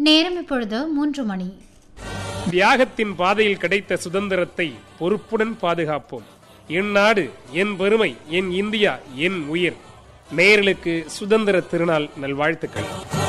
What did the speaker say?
நேரம் இப்பொழுது 3 மணி. தியாகத்தின் பாதையில் கிடைத்த சுதந்திரத்தை பொறுப்புடன் பாதுகாப்போம். என் நாடு, என் பெருமை, என் இந்தியா, என் உயிர். நேயர்களுக்கு சுதந்திர திருநாள் நல்வாழ்த்துக்கள்.